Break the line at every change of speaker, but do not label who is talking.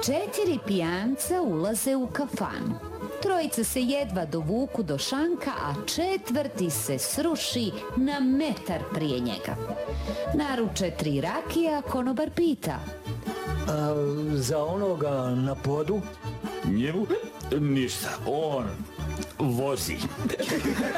4 pijanca ulaze u kafanu. Trojica se jedva dovuku do šanka, a 4. se sruši na metar prije njega. Naruče 3 rakije, a konobar pita:
za onoga na podu?
Njemu ništa, on vozi.